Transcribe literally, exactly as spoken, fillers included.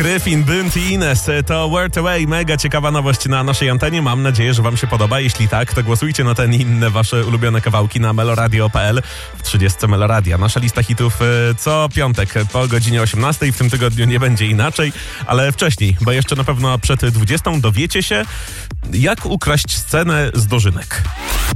Gryfin, Bunt i Ines to Word Away. Mega ciekawa nowość na naszej antenie. Mam nadzieję, że wam się podoba. Jeśli tak, to głosujcie na ten i inne wasze ulubione kawałki na meloradio kropka p l w trzydziestce Meloradia. Nasza lista hitów co piątek po godzinie osiemnastej. W tym tygodniu nie będzie inaczej, ale wcześniej, bo jeszcze na pewno przed dwudziestą dowiecie się, jak ukraść scenę z dożynek.